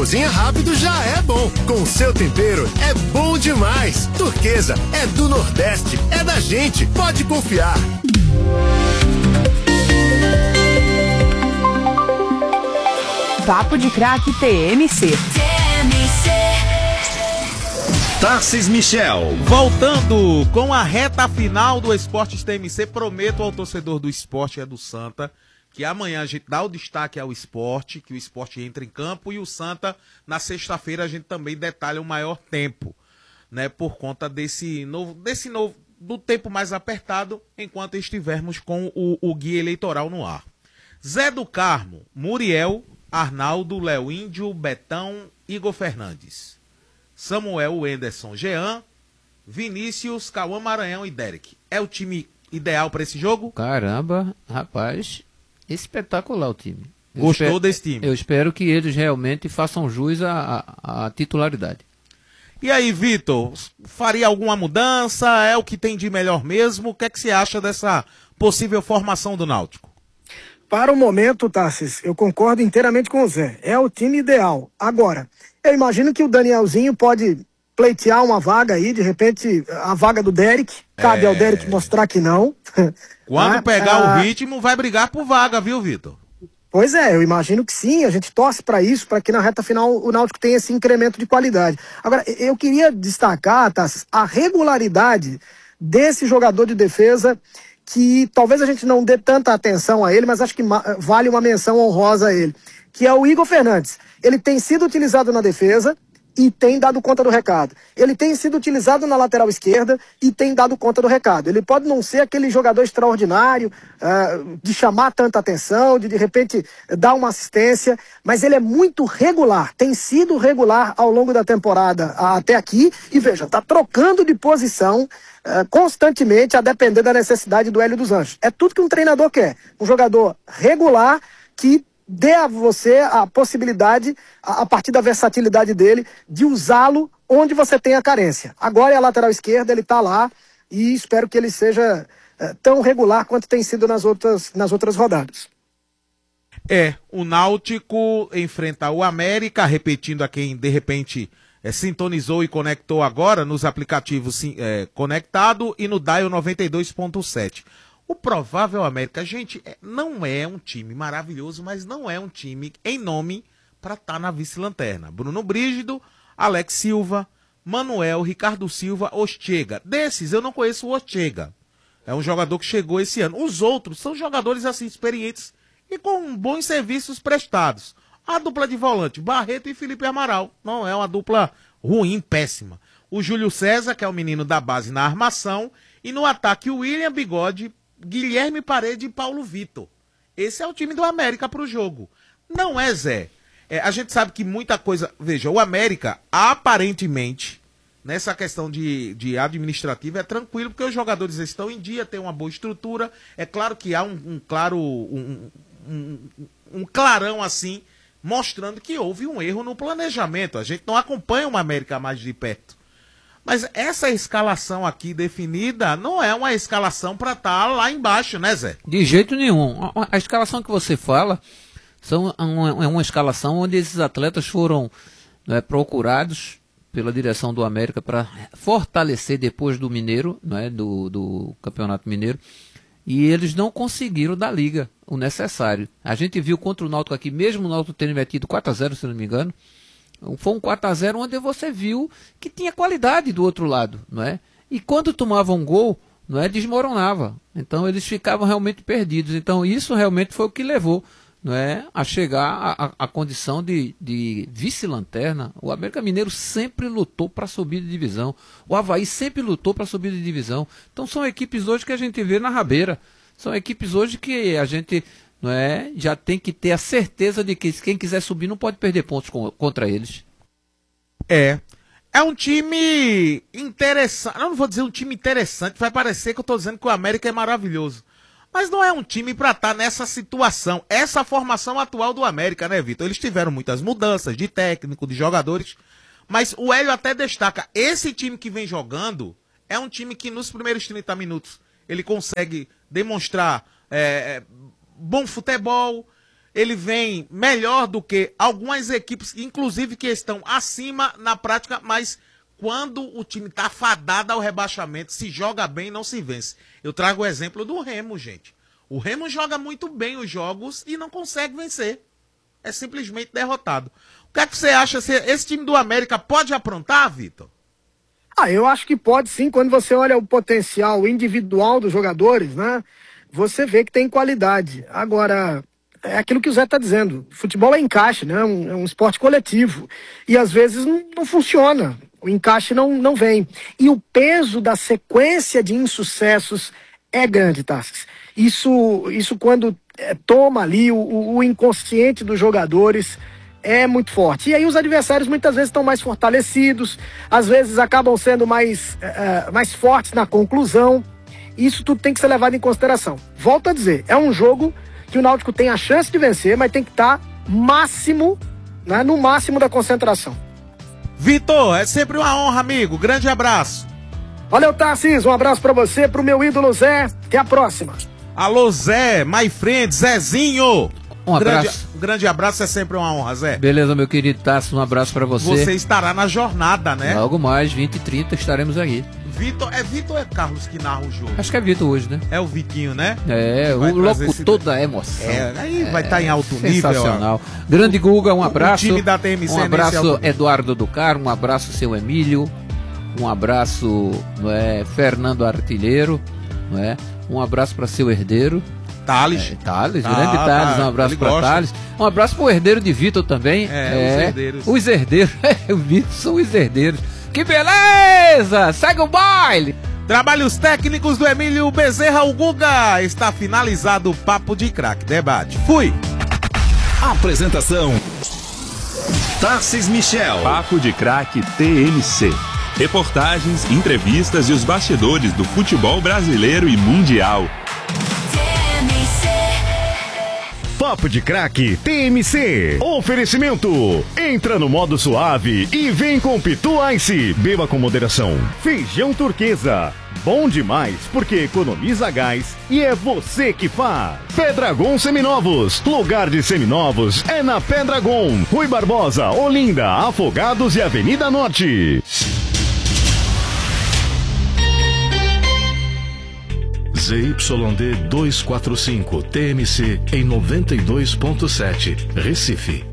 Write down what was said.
cozinha rápido já é bom. Com o seu tempero é bom demais. Turquesa é do Nordeste, é da gente, pode confiar. Papo de Craque TMC. Tarcis Michel. Voltando com a reta final do Esportes TMC, prometo ao torcedor do Esporte e do Santa que amanhã a gente dá o destaque ao Esporte, que o Esporte entra em campo, e o Santa, na sexta-feira, a gente também detalha o maior tempo, né, por conta desse novo, do tempo mais apertado, enquanto estivermos com o guia eleitoral no ar. Zé do Carmo, Muriel, Arnaldo, Léo Índio, Betão, Igor Fernandes, Samuel, Wenderson, Jean, Vinícius, Cauã Maranhão e Derek. É o time ideal para esse jogo? Caramba, rapaz, espetacular o time. Gostou desse time? Eu espero que eles realmente façam jus à titularidade. E aí, Vitor, faria alguma mudança? É o que tem de melhor mesmo? O que é que você acha dessa possível formação do Náutico? Para o momento, Tarcis, eu concordo inteiramente com o Zé. É o time ideal. Agora, eu imagino que o Danielzinho pode pleitear uma vaga aí, de repente, a vaga do Derek. Cabe ao Derek mostrar que não. Quando pegar o ritmo, vai brigar por vaga, viu, Vitor? Pois é, eu imagino que sim, a gente torce para isso, para que na reta final o Náutico tenha esse incremento de qualidade. Agora, eu queria destacar, Tassis, a regularidade desse jogador de defesa, que talvez a gente não dê tanta atenção a ele, mas acho que vale uma menção honrosa a ele, que é o Igor Fernandes. Ele tem sido utilizado na defesa e tem dado conta do recado. Ele tem sido utilizado na lateral esquerda e tem dado conta do recado. Ele pode não ser aquele jogador extraordinário, de chamar tanta atenção, de repente dar uma assistência, mas ele é muito regular, tem sido regular ao longo da temporada até aqui, e veja, está trocando de posição constantemente, a depender da necessidade do Hélio dos Anjos. É tudo que um treinador quer, um jogador regular que dê a você a possibilidade, a partir da versatilidade dele, de usá-lo onde você tem a carência. Agora é a lateral esquerda, ele está lá, e espero que ele seja tão regular quanto tem sido nas outras rodadas. O Náutico enfrenta o América, repetindo a quem de repente sintonizou e conectou agora nos aplicativos conectado e no Dial 92.7. O provável América, gente, não é um time maravilhoso, mas não é um time em nome para estar na vice-lanterna. Bruno Brígido, Alex Silva, Manuel, Ricardo Silva, Ortega. Desses, eu não conheço o Ortega. É um jogador que chegou esse ano. Os outros são jogadores assim experientes e com bons serviços prestados. A dupla de volante, Barreto e Felipe Amaral, não é uma dupla ruim, péssima. O Júlio César, que é o menino da base na armação, e no ataque o William Bigode, Guilherme Parede e Paulo Vitor. Esse é o time do América para o jogo. Não é, Zé? A gente sabe que muita coisa... Veja, o América, aparentemente, nessa questão de administrativa, é tranquilo, porque os jogadores estão em dia, tem uma boa estrutura. É claro que há um clarão assim, mostrando que houve um erro no planejamento. A gente não acompanha o América mais de perto. Mas essa escalação aqui definida não é uma escalação para estar lá embaixo, né, Zé? De jeito nenhum. A escalação que você fala é uma escalação onde esses atletas foram procurados pela direção do América para fortalecer depois do Mineiro, do Campeonato Mineiro, e eles não conseguiram da Liga o necessário. A gente viu contra o Náutico aqui, mesmo o Náutico tendo metido 4-0, se não me engano, foi um 4-0 onde você viu que tinha qualidade do outro lado, não é? E quando tomava um gol, não é, desmoronava. Então eles ficavam realmente perdidos. Então isso realmente foi o que levou, não é, a chegar à condição de vice-lanterna. O América Mineiro sempre lutou para subir de divisão. O Avaí sempre lutou para subir de divisão. Então são equipes hoje que a gente vê na rabeira. São equipes hoje que a gente... Não é? Já tem que ter a certeza de que quem quiser subir não pode perder pontos contra eles. É um time interessante. Eu não vou dizer um time interessante, vai parecer que eu estou dizendo que o América é maravilhoso. Mas não é um time para estar nessa situação, essa formação atual do América, né, Vitor? Eles tiveram muitas mudanças de técnico, de jogadores. Mas o Hélio até destaca, esse time que vem jogando é um time que nos primeiros 30 minutos ele consegue demonstrar... bom futebol, ele vem melhor do que algumas equipes, inclusive que estão acima na prática, mas quando o time está fadado ao rebaixamento, se joga bem, não se vence. Eu trago o exemplo do Remo, gente. O Remo joga muito bem os jogos e não consegue vencer. É simplesmente derrotado. O que é que você acha? Esse time do América pode aprontar, Vitor? Eu acho que pode sim. Quando você olha o potencial individual dos jogadores, né? Você vê que tem qualidade. Agora, é aquilo que o Zé está dizendo. Futebol é encaixe, né? É um esporte coletivo. E às vezes não funciona. O encaixe não vem. E o peso da sequência de insucessos é grande, Tarsis. Isso quando toma ali o inconsciente dos jogadores, é muito forte. E aí os adversários muitas vezes estão mais fortalecidos, às vezes acabam sendo mais fortes na conclusão. Isso tudo tem que ser levado em consideração. Volto a dizer, é um jogo que o Náutico tem a chance de vencer, mas tem que estar máximo, né, no máximo da concentração. Vitor, é sempre uma honra, amigo. Grande abraço. Valeu, Tarcísio. Um abraço pra você, pro meu ídolo Zé. Até a próxima. Alô, Zé, my friend, Zezinho. Um abraço. Um grande abraço, é sempre uma honra, Zé. Beleza, meu querido Tarcísio, um abraço pra você. Você estará na jornada, né? Logo mais, 20h30, estaremos aqui. Vitor ou é Carlos que narra o jogo? Acho que é Vitor hoje, né? É o Vitinho, né? É, o locutor da emoção. Aí vai estar em alto nível. Sensacional. Grande Guga, um abraço. O time da TMC um abraço, Eduardo do Carmo, um abraço, seu Emílio. Um abraço, Fernando Artilheiro, um abraço para seu herdeiro. Thales. Grande Thales, um abraço para Thales. Um abraço para o herdeiro de Vitor também. Os herdeiros. Os herdeiros, o Vitor são os herdeiros. Que beleza! Segue o baile! Trabalhos técnicos do Emílio Bezerra, o Guga. Está finalizado o Papo de Craque Debate. Fui! Apresentação: Tarcis Michel. Papo de Craque TMC. Reportagens, entrevistas e os bastidores do futebol brasileiro e mundial. Papo de Craque TMC. Oferecimento. Entra no modo suave e vem com Pitu Ice. Beba com moderação. Feijão Turquesa. Bom demais porque economiza gás e é você que faz. Pedragon Seminovos. Lugar de seminovos é na Pedragon. Rui Barbosa, Olinda, Afogados e Avenida Norte. ZYD 245 TMC em 92.7 Recife.